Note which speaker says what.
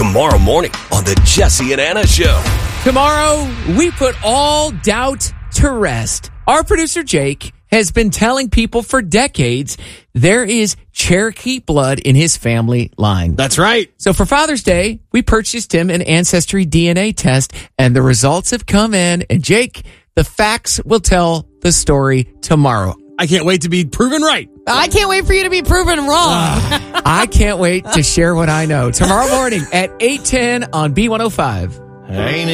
Speaker 1: tomorrow morning on the Jesse and Anna Show.
Speaker 2: Tomorrow, we put all doubt to rest. Our producer, Jake, has been telling people for decades there is Cherokee blood in his family line.
Speaker 3: That's right.
Speaker 2: So for Father's Day, we purchased him an Ancestry DNA test, and the results have come in. And Jake, the facts will tell the story tomorrow.
Speaker 3: I can't wait to be proven right.
Speaker 4: I can't wait for you to be proven wrong.
Speaker 2: I can't wait to share what I know tomorrow morning at 8:10 on B105.
Speaker 1: Ain't